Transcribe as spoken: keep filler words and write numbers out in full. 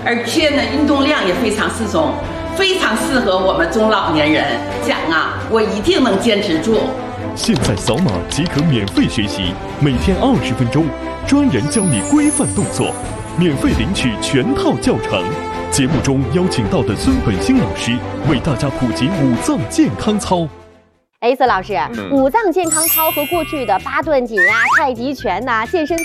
而且呢，运动量也非常适中，非常适合我们中老年人。讲啊，我一定能坚持住。 现在扫码即可免费学习，每天二十分钟，专人教你规范动作，免费领取全套教程。节目中邀请到的孙本兴老师为大家普及五脏健康操。 哎，孙老师， 嗯、 五脏健康操和过去的八段锦啊、太极拳呐、健身